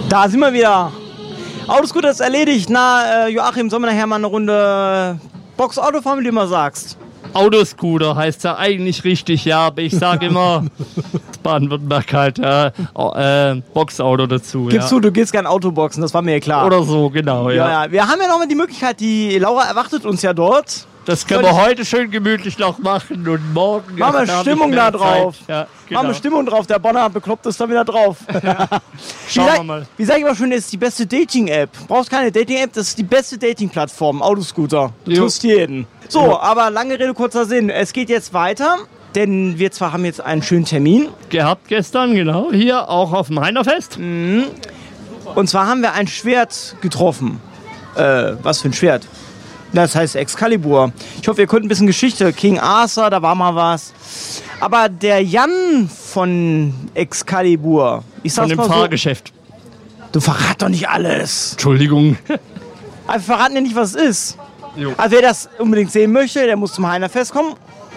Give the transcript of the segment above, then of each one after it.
Da sind wir wieder. Autoscooter ist erledigt. Na, Joachim, sollen wir nachher mal eine Runde Boxauto fahren, wie du immer sagst? Autoscooter heißt ja eigentlich richtig, ja, aber ich sage immer Baden-Württemberg halt Boxauto dazu. Gibst du gehst gern Autoboxen, das war mir ja klar. Oder so, genau, ja. Ja. Wir haben ja noch mal die Möglichkeit, die Laura erwartet uns ja dort. Das können wir heute schön gemütlich noch machen und morgen... Machen wir Stimmung da drauf. Ja, genau. Machen wir Stimmung drauf, der Bonner bekloppt ist da wieder drauf. Ja. Schauen wir mal. Wie sage ich immer schön, das ist die beste Dating-App. Brauchst keine Dating-App, das ist die beste Dating-Plattform, Autoscooter. Du tust jeden. So, aber lange Rede, kurzer Sinn. Es geht jetzt weiter, denn wir zwar haben jetzt einen schönen Termin. Gehabt gestern, genau, hier auch auf dem Heinerfest. Mhm. Und zwar haben wir ein Schwert getroffen. Was für ein Schwert? Das heißt Excalibur. Ich hoffe, ihr könnt ein bisschen Geschichte. King Arthur, da war mal was. Aber der Jan von Excalibur, ich sag's mal so. Von dem Fahrgeschäft. Du verrat doch nicht alles. Entschuldigung. Aber wir verraten ja nicht, was es ist. Jo. Also wer das unbedingt sehen möchte, der muss zum Heinerfest kommen.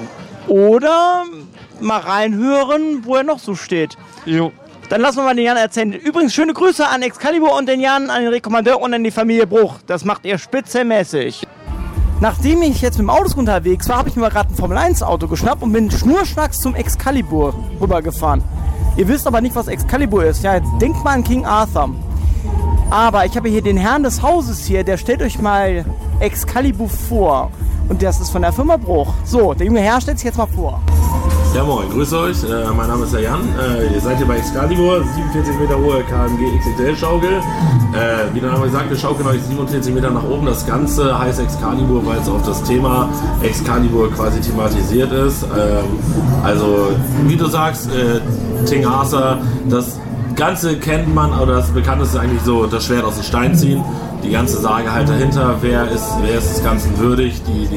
Oder mal reinhören, wo er noch so steht. Jo. Dann lassen wir mal den Jan erzählen. Übrigens schöne Grüße an Excalibur und den Jan, an den Rekommandeur und an die Familie Bruch. Das macht ihr spitzenmäßig. Nachdem ich jetzt mit dem Autos unterwegs war, habe ich mir gerade ein Formel-1-Auto geschnappt und bin schnurstracks zum Excalibur rübergefahren. Ihr wisst aber nicht, was Excalibur ist. Ja, denkt mal an King Arthur. Aber ich habe hier den Herrn des Hauses hier, der stellt euch mal Excalibur vor. Und das ist von der Firma Bruch. So, der junge Herr stellt sich jetzt mal vor. Ja moin, grüß euch, mein Name ist der Jan, ihr seid hier bei Excalibur, 47 Meter hohe KMG XXL-Schaukel. Wie der Name sagt, wir schaukeln euch 47 Meter nach oben. Das Ganze heißt Excalibur, weil es auf das Thema Excalibur quasi thematisiert ist. Also, wie du sagst, King Arthur, das Ganze kennt man, oder das Bekannteste ist eigentlich so, das Schwert aus dem Stein ziehen. Die ganze Sage halt dahinter, wer ist des Ganzen würdig,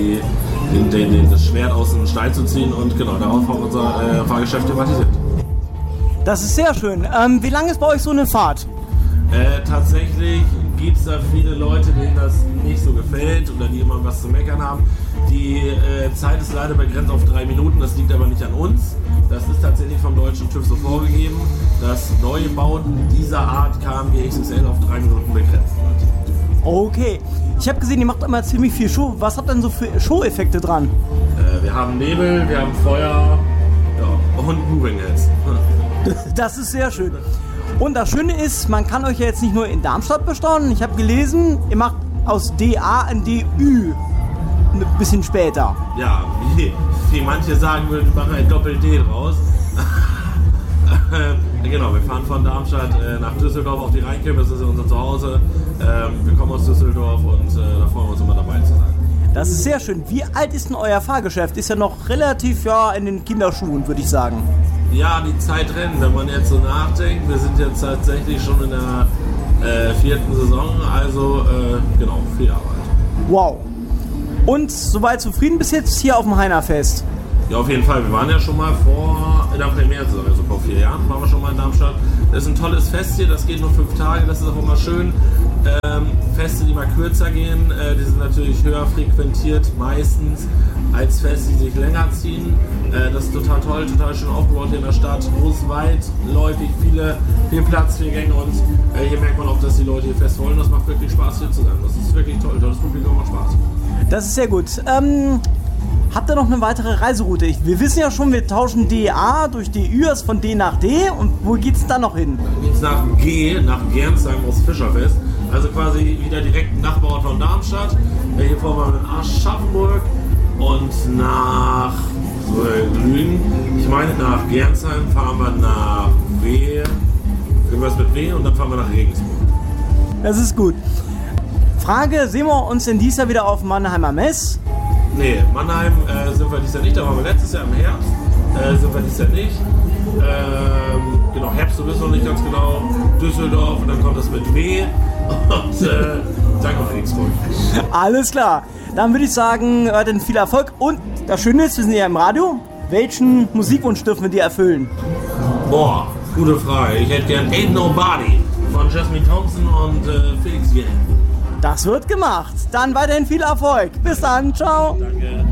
das Schwert aus dem Stein zu ziehen, und genau darauf haben wir unser Fahrgeschäft thematisiert. Das ist sehr schön. Wie lange ist bei euch so eine Fahrt? Tatsächlich gibt es da viele Leute, denen das nicht so gefällt oder die immer was zu meckern haben. Die Zeit ist leider begrenzt auf 3 Minuten, das liegt aber nicht an uns. Das ist tatsächlich vom deutschen TÜV so vorgegeben, dass neue Bauten dieser Art KMG XXL auf 3 Minuten begrenzt wird. Okay. Ich habe gesehen, ihr macht immer ziemlich viel Show. Was habt ihr denn so für Show-Effekte dran? Wir haben Nebel, wir haben Feuer, ja, und Moving Heads. Das ist sehr schön. Und das Schöne ist, man kann euch ja jetzt nicht nur in Darmstadt bestaunen. Ich habe gelesen, ihr macht aus DA ein DÜ. Ein bisschen später. Ja, wie manche sagen würden, wir machen ein Doppel-D draus. Genau, wir fahren von Darmstadt nach Düsseldorf auf die Rheinkirche, das ist unser Zuhause. Wir kommen aus Düsseldorf und da freuen wir uns immer dabei zu sein. Das ist sehr schön. Wie alt ist denn euer Fahrgeschäft? Ist ja noch relativ in den Kinderschuhen, würde ich sagen. Ja, die Zeit rennt, wenn man jetzt so nachdenkt. Wir sind jetzt tatsächlich schon in der 4. Saison, also genau, 4 Jahre alt. Wow. Und soweit zufrieden bis jetzt hier auf dem Heinerfest? Ja, auf jeden Fall. Wir waren ja schon mal in der Premiere-Saison, also vor 4 Jahren waren wir schon mal in Darmstadt. Das ist ein tolles Fest hier, das geht nur 5 Tage, das ist auch immer schön. Feste, die mal kürzer gehen, die sind natürlich höher frequentiert meistens als Feste, die sich länger ziehen. Das ist total toll, total schön aufgebaut hier in der Stadt. Groß, weitläufig, viel Platz, viel Gänge, und hier merkt man auch, dass die Leute hier fest wollen. Das macht wirklich Spaß hier zu sein. Das ist wirklich toll, tolles Publikum, macht Spaß. Das ist sehr gut. Habt ihr noch eine weitere Reiseroute? Wir wissen ja schon, wir tauschen DA durch DÜ, von D nach D. Und wo geht's dann noch hin? Dann geht's nach G, nach Gernsheim aus Fischerfest. Also quasi wieder direkt Nachbarort von Darmstadt. Hier fahren wir mit Aschaffenburg und nach Lügen. Ich meine, nach Gernsheim fahren wir nach W. Irgendwas mit W, und dann fahren wir nach Regensburg. Das ist gut. Frage, sehen wir uns denn dieses Jahr wieder auf Mannheimer Mess? Nee, Mannheim sind wir dieses Jahr nicht, da waren wir letztes Jahr im Herbst, sind wir dieses Jahr nicht. Genau, Herbst, du wissen noch nicht ganz genau, Düsseldorf, und dann kommt das mit W, und danke auf Regensburg. Alles klar, dann würde ich sagen, dann viel Erfolg, und das Schöne ist, wir sind ja im Radio. Welchen Musikwunsch dürfen wir dir erfüllen? Boah, gute Frage, ich hätte gern Ain't Nobody von Jasmine Thompson und Felix Jähn. Das wird gemacht. Dann weiterhin viel Erfolg. Bis dann. Ciao. Danke.